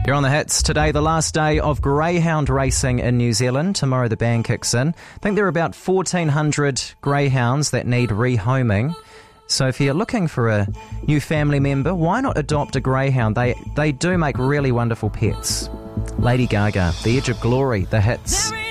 You're on the hits. Today, the last day of greyhound racing in New Zealand. Tomorrow the ban kicks in. I think there are about 1,400 greyhounds that need rehoming. So if you're looking for a new family member, why not adopt a greyhound? They do make really wonderful pets. Lady Gaga, The Edge of Glory, the hits.